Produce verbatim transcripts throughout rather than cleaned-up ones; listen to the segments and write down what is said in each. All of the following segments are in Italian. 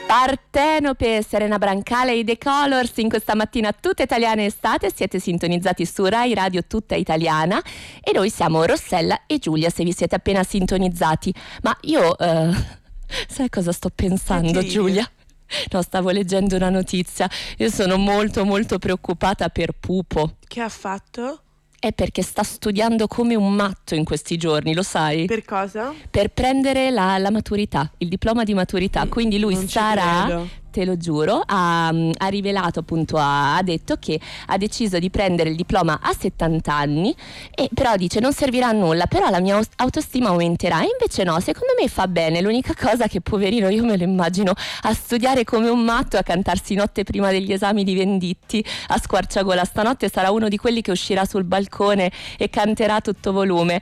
Partenope, Serena Brancale e The Colors in questa mattina tutta italiana estate. Siete sintonizzati su Rai Radio Tutta Italiana e noi siamo Rossella e Giulia, se vi siete appena sintonizzati. Ma io eh, sai cosa sto pensando, Giulia? No, stavo leggendo una notizia. Io sono molto molto preoccupata per Pupo. Che ha fatto? È perché sta studiando come un matto in questi giorni, lo sai? Per cosa? Per prendere la, la maturità, il diploma di maturità. Quindi lui Non ci sarà, credo. te lo giuro, ha, ha rivelato appunto, ha, ha detto che ha deciso di prendere il diploma a settanta anni, e però dice non servirà a nulla, però la mia autostima aumenterà. E invece no, secondo me fa bene. L'unica cosa che poverino io me lo immagino a studiare come un matto, a cantarsi notte prima degli esami di Venditti a squarciagola. Stanotte sarà uno di quelli che uscirà sul balcone e canterà a tutto volume.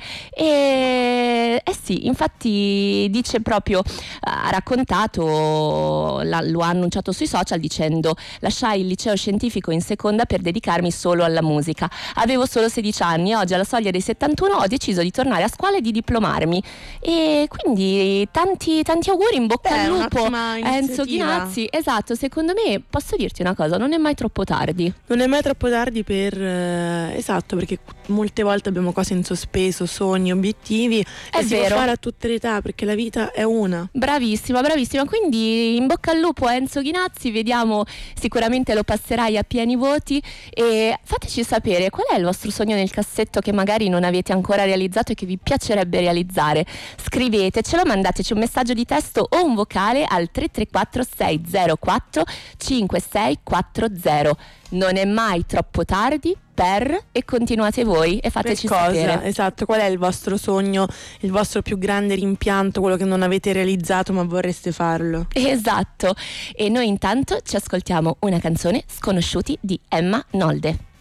E eh sì, infatti dice proprio, ha raccontato, la, lo ha annunciato sui social dicendo: lasciai il liceo scientifico in seconda per dedicarmi solo alla musica. Avevo solo sedici anni e oggi alla soglia dei settantuno ho deciso di tornare a scuola e di diplomarmi. E quindi tanti tanti auguri, in bocca Beh, al lupo un'ottima a Enzo iniziativa. Ghinazzi. Esatto, secondo me, posso dirti una cosa, non è mai troppo tardi. Non è mai troppo tardi per... eh, esatto, perché molte volte abbiamo cose in sospeso, sogni, obiettivi. È e si vero. può fare a tutte le età, perché la vita è una. Bravissima, bravissima. Quindi in bocca al lupo a Enzo Ghinazzi, vediamo, sicuramente lo passerai a pieni voti. E fateci sapere qual è il vostro sogno nel cassetto che magari non avete ancora realizzato e che vi piacerebbe realizzare. Scrivetecelo, mandateci un messaggio di testo o un vocale al tre tre quattro sei zero quattro cinque sei quattro zero. Non è mai troppo tardi per, e continuate voi e fateci Per cosa? sapere. Esatto, qual è il vostro sogno, il vostro più grande rimpianto, quello che non avete realizzato ma vorreste farlo? Esatto. E noi intanto ci ascoltiamo una canzone, Sconosciuti di Emma Nolde.